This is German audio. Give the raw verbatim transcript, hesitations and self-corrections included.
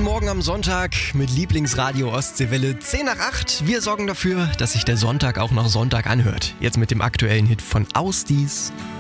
Guten Morgen am Sonntag mit Lieblingsradio Ostseewelle zehn nach acht. Wir sorgen dafür, dass sich der Sonntag auch noch Sonntag anhört. Jetzt mit dem aktuellen Hit von Ausdies.